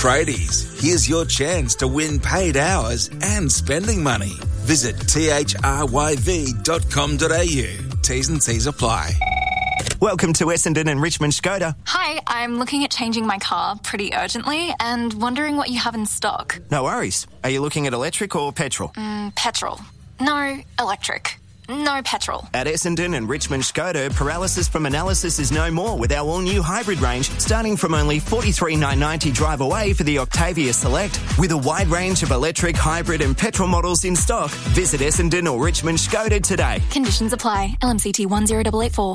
Tradies, here's your chance to win paid hours and spending money. Visit thryv.com.au. T's and C's apply. Welcome to Essendon and Richmond Skoda. Hi, I'm looking at changing my car pretty urgently and wondering what you have in stock. No worries. Are you looking at electric or petrol? Petrol. No, electric. No petrol. At Essendon and Richmond Skoda, paralysis from analysis is no more with our all-new hybrid range, starting from only $43,990 drive away for the Octavia Select. With a wide range of electric, hybrid and petrol models in stock, visit Essendon or Richmond Skoda today. Conditions apply. LMCT 10884.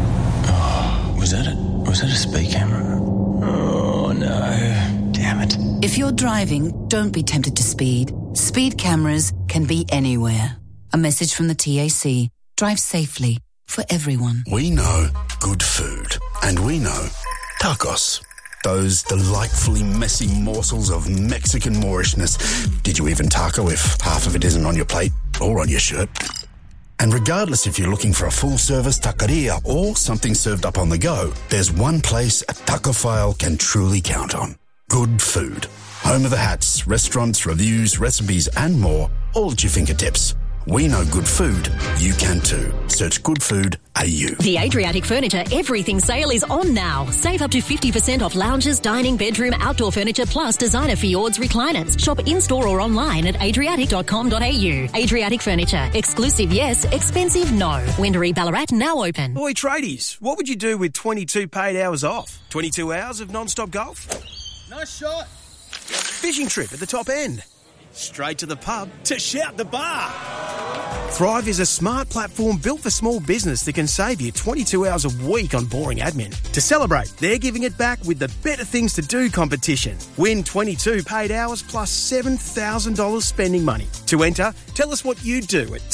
Was that a speed camera? Oh, no. Damn it. If you're driving, don't be tempted to speed. Speed cameras can be anywhere. A message from the TAC. Drive safely for everyone. We know good food. And we know tacos. Those delightfully messy morsels of Mexican Moorishness. Did you even taco if half of it isn't on your plate or on your shirt? And regardless if you're looking for a full-service taqueria or something served up on the go, there's one place a tacophile can truly count on. Good food. Home of the hats, restaurants, reviews, recipes and more, all at your fingertips. We know good food. You can too. Search Good Food AU. The Adriatic Furniture Everything Sale is on now. Save up to 50% off lounges, dining, bedroom, outdoor furniture, plus designer Fjords recliners. Shop in-store or online at adriatic.com.au. Adriatic Furniture. Exclusive yes, expensive no. Wendouree Ballarat now open. Oi, tradies, what would you do with 22 paid hours off? 22 hours of non-stop golf? Nice shot. Fishing trip at the top end? Straight to the pub to shout the bar. Thrive is a smart platform built for small business that can save you 22 hours a week on boring admin. To celebrate, they're giving it back with the Better Things to Do competition. Win 22 paid hours plus $7,000 spending money. To enter, tell us what you do at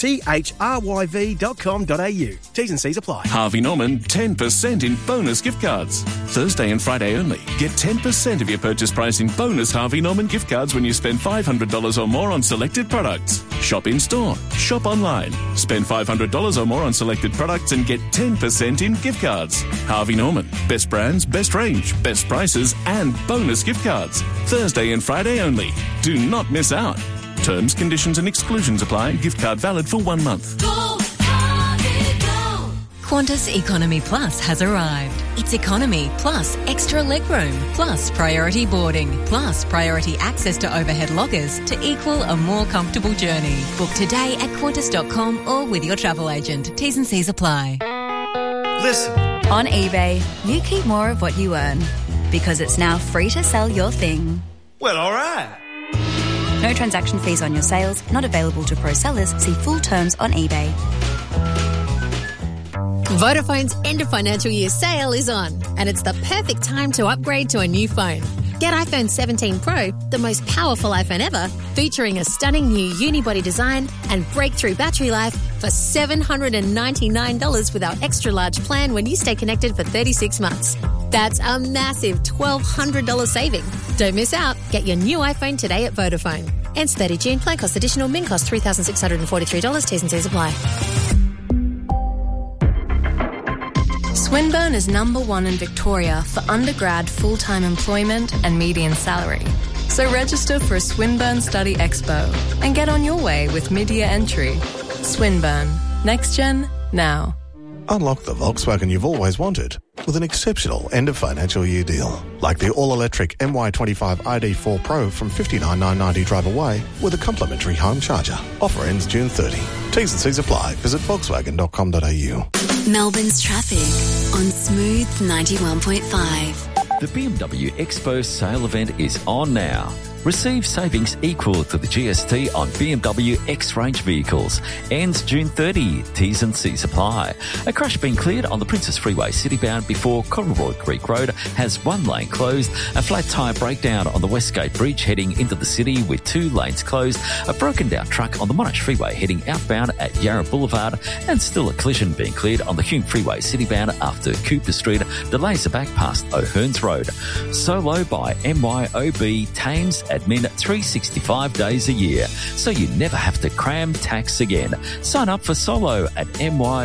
thryv.com.au. T's and C's apply. Harvey Norman, 10% in bonus gift cards. Thursday and Friday only. Get 10% of your purchase price in bonus Harvey Norman gift cards when you spend $500 or more on selected products. Shop in-store. Shop online. Spend $500 or more on selected products and get 10% in gift cards. Harvey Norman. Best brands, best range, best prices and bonus gift cards. Thursday and Friday only. Do not miss out. Terms, conditions and exclusions apply. Gift card valid for 1 month. Go, Harvey, go. Qantas Economy Plus has arrived. It's economy plus extra legroom plus priority boarding plus priority access to overhead lockers to equal a more comfortable journey. Book today at qantas.com or with your travel agent. T's and C's apply. Listen. On eBay, you keep more of what you earn because it's now free to sell your thing. Well, all right. No transaction fees on your sales, not available to pro sellers. See full terms on eBay. Vodafone's end of financial year sale is on, and it's the perfect time to upgrade to a new phone. Get iPhone 17 Pro, the most powerful iPhone ever, featuring a stunning new unibody design and breakthrough battery life for $799 with our extra large plan when you stay connected for 36 months. That's a massive $1,200 saving. Don't miss out. Get your new iPhone today at Vodafone. Ends 30 June. Plan cost additional. Min cost $3,643. T's and C's apply. Swinburne is #1 in Victoria for undergrad full-time employment and median salary. So register for a Swinburne Study Expo and get on your way with mid-year entry. Swinburne. Next gen, now. Unlock the Volkswagen you've always wanted with an exceptional end of financial year deal. Like the all-electric MY25 ID4 Pro from $59,990 drive away with a complimentary home charger. Offer ends June 30. T's and C's apply. Visit volkswagen.com.au. Melbourne's traffic on Smooth 91.5. The BMW Expo sale event is on now. Receive savings equal to the GST on BMW X-Range vehicles. Ends June 30. T's and C's apply. A crash being cleared on the Princess Freeway citybound before Conroy Creek Road has one lane closed. A flat tyre breakdown on the Westgate Bridge heading into the city with 2 lanes closed. A broken down truck on the Monash Freeway heading outbound at Yarra Boulevard. And still a collision being cleared on the Hume Freeway citybound after Cooper Street delays are back past O'Hearns Road. Solo by MYOB Thames admin 365 days a year, so you never have to cram tax again. Sign up for Solo at MY